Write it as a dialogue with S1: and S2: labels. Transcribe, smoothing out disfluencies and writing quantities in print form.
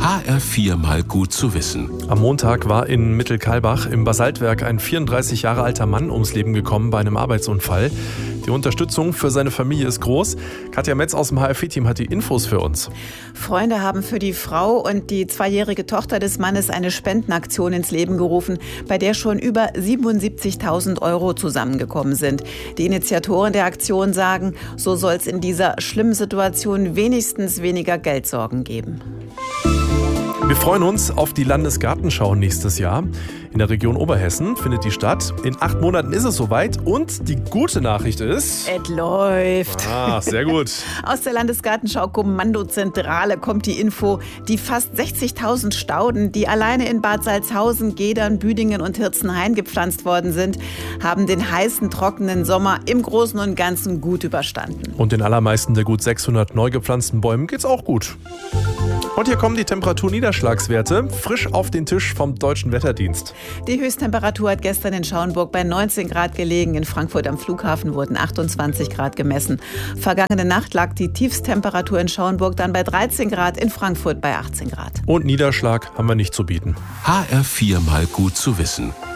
S1: HR4 mal gut zu wissen.
S2: Am Montag war in Mittelkalbach im Basaltwerk ein 34 Jahre alter Mann ums Leben gekommen bei einem Arbeitsunfall. Die Unterstützung für seine Familie ist groß. Katja Metz aus dem HR4-Team hat die Infos für uns.
S3: Freunde haben für die Frau und die 2-jährige Tochter des Mannes eine Spendenaktion ins Leben gerufen, bei der schon über 77.000 € zusammengekommen sind. Die Initiatoren der Aktion sagen, so soll es in dieser schlimmen Situation wenigstens weniger Geldsorgen geben.
S2: Wir freuen uns auf die Landesgartenschau nächstes Jahr. In der Region Oberhessen findet die statt. In 8 Monaten ist es soweit. Und die gute Nachricht ist...
S3: Es läuft.
S2: Sehr gut.
S3: Aus der Landesgartenschau Kommandozentrale kommt die Info, die fast 60.000 Stauden, die alleine in Bad Salzhausen, Gedern, Büdingen und Hirzenhain gepflanzt worden sind, haben den heißen, trockenen Sommer im Großen und Ganzen gut überstanden.
S2: Und den allermeisten der gut 600 neu gepflanzten Bäumen geht's auch gut. Und hier kommen die Temperaturniederschlagswerte frisch auf den Tisch vom Deutschen Wetterdienst.
S3: Die Höchsttemperatur hat gestern in Schauenburg bei 19 Grad gelegen. In Frankfurt am Flughafen wurden 28 Grad gemessen. Vergangene Nacht lag die Tiefsttemperatur in Schauenburg dann bei 13 Grad, in Frankfurt bei 18 Grad.
S2: Und Niederschlag haben wir nicht zu bieten.
S1: HR4 mal gut zu wissen.